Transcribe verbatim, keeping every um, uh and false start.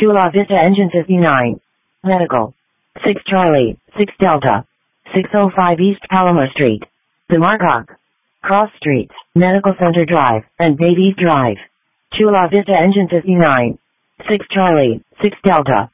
Chula Vista Engine fifty-nine. Medical. six Charlie, six Delta. six oh five East Palomar Street. Demarcock. Cross Streets, Medical Center Drive, and Davies Drive. Chula Vista Engine fifty-nine. six Charlie, six Delta.